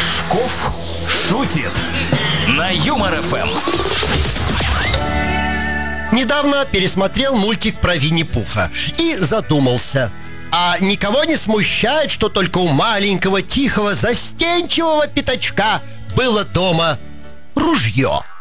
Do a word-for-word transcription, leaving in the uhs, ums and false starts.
Рожков шутит на Юмор эф эм. Недавно пересмотрел мультик про Винни-Пуха и задумался. А никого не смущает, что только у маленького, тихого, застенчивого пятачка было дома ружье?